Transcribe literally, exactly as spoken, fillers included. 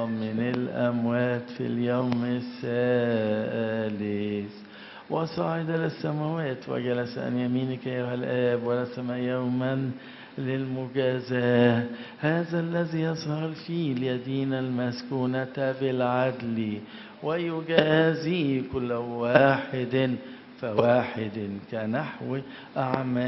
من الأموات في اليوم الثالث وصعد إلى السماوات وجلس عن يمينك أيها الآب ورسم يوما للمجازاة. هذا الذي يظهر فيه اليدين المسكونة بالعدل ويجازي كل واحد فواحد كنحو أعمال